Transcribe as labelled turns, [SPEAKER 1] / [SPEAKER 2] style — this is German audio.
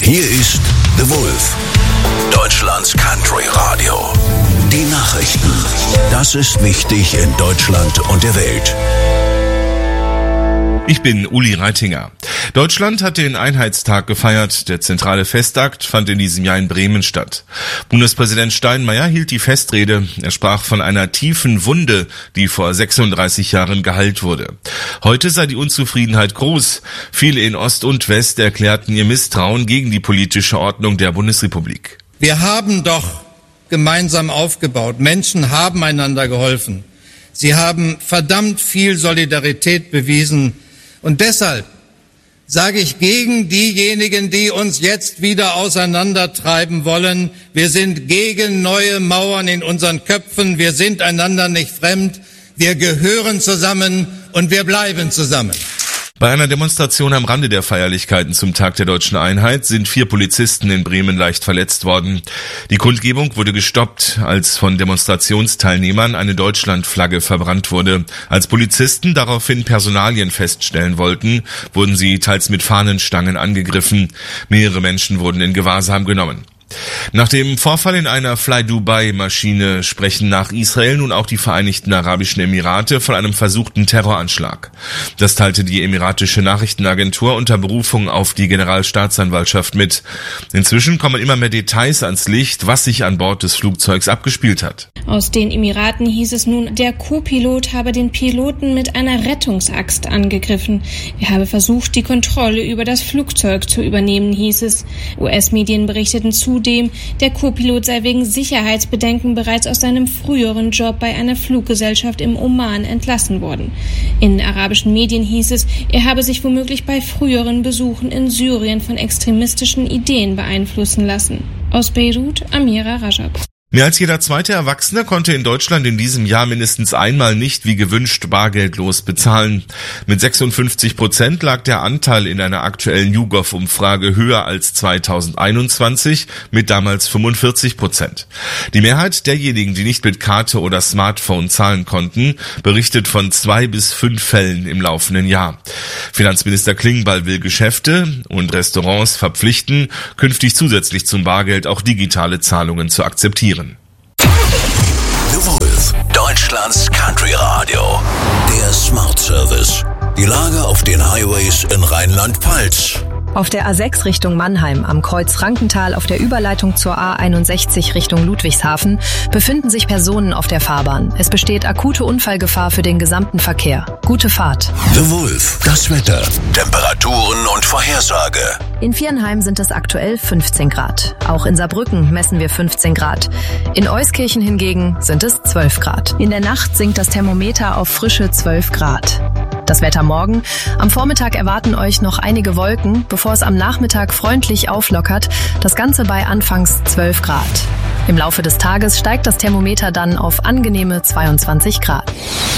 [SPEAKER 1] Hier ist The Wolf, Deutschlands Country Radio. Die Nachrichten. Das ist wichtig in Deutschland und der Welt.
[SPEAKER 2] Ich bin Uli Reitinger. Deutschland hat den Einheitstag gefeiert. Der zentrale Festakt fand in diesem Jahr in Bremen statt. Bundespräsident Steinmeier hielt die Festrede. Er sprach von einer tiefen Wunde, die vor 36 Jahren geheilt wurde. Heute sei die Unzufriedenheit groß. Viele in Ost und West erklärten ihr Misstrauen gegen die politische Ordnung der Bundesrepublik.
[SPEAKER 3] Wir haben doch gemeinsam aufgebaut. Menschen haben einander geholfen. Sie haben verdammt viel Solidarität bewiesen. Und deshalb sage ich gegen diejenigen, die uns jetzt wieder auseinandertreiben wollen: Wir sind gegen neue Mauern in unseren Köpfen, wir sind einander nicht fremd, wir gehören zusammen und wir bleiben zusammen.
[SPEAKER 2] Bei einer Demonstration am Rande der Feierlichkeiten zum Tag der Deutschen Einheit sind 4 Polizisten in Bremen leicht verletzt worden. Die Kundgebung wurde gestoppt, als von Demonstrationsteilnehmern eine Deutschlandflagge verbrannt wurde. Als Polizisten daraufhin Personalien feststellen wollten, wurden sie teils mit Fahnenstangen angegriffen. Mehrere Menschen wurden in Gewahrsam genommen. Nach dem Vorfall in einer Fly-Dubai-Maschine sprechen nach Israel nun auch die Vereinigten Arabischen Emirate von einem versuchten Terroranschlag. Das teilte die emiratische Nachrichtenagentur unter Berufung auf die Generalstaatsanwaltschaft mit. Inzwischen kommen immer mehr Details ans Licht, was sich an Bord des Flugzeugs abgespielt hat.
[SPEAKER 4] Aus den Emiraten hieß es nun, der Co-Pilot habe den Piloten mit einer Rettungsaxt angegriffen. Er habe versucht, die Kontrolle über das Flugzeug zu übernehmen, hieß es. US-Medien berichteten zudem, der Co-Pilot sei wegen Sicherheitsbedenken bereits aus seinem früheren Job bei einer Fluggesellschaft im Oman entlassen worden. In arabischen Medien hieß es, er habe sich womöglich bei früheren Besuchen in Syrien von extremistischen Ideen beeinflussen lassen. Aus Beirut, Amira Rajab.
[SPEAKER 2] Mehr als jeder zweite Erwachsene konnte in Deutschland in diesem Jahr mindestens einmal nicht wie gewünscht bargeldlos bezahlen. Mit 56% lag der Anteil in einer aktuellen YouGov-Umfrage höher als 2021 mit damals 45%. Die Mehrheit derjenigen, die nicht mit Karte oder Smartphone zahlen konnten, berichtet von 2 bis 5 Fällen im laufenden Jahr. Finanzminister Klingbeil will Geschäfte und Restaurants verpflichten, künftig zusätzlich zum Bargeld auch digitale Zahlungen zu akzeptieren.
[SPEAKER 1] The Wolf, Deutschlands Country Radio. Der Smart Service. Die Lage auf den Highways in Rheinland-Pfalz.
[SPEAKER 5] Auf der A6 Richtung Mannheim, am Kreuz Frankenthal auf der Überleitung zur A61 Richtung Ludwigshafen befinden sich Personen auf der Fahrbahn. Es besteht akute Unfallgefahr für den gesamten Verkehr. Gute Fahrt.
[SPEAKER 1] The Wolf, das Wetter, Temperaturen und Vorhersage.
[SPEAKER 5] In Viernheim sind es aktuell 15 Grad. Auch in Saarbrücken messen wir 15 Grad. In Euskirchen hingegen sind es 12 Grad. In der Nacht sinkt das Thermometer auf frische 12 Grad. Das Wetter morgen. Am Vormittag erwarten euch noch einige Wolken, bevor es am Nachmittag freundlich auflockert. Das Ganze bei anfangs 12 Grad. Im Laufe des Tages steigt das Thermometer dann auf angenehme 22 Grad.